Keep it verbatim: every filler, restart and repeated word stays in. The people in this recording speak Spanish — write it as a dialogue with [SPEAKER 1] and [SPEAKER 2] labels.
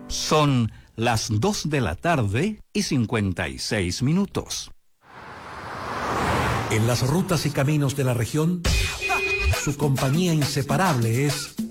[SPEAKER 1] Son las dos de la tarde y cincuenta y seis minutos.
[SPEAKER 2] En las rutas y caminos de la región, su compañía inseparable es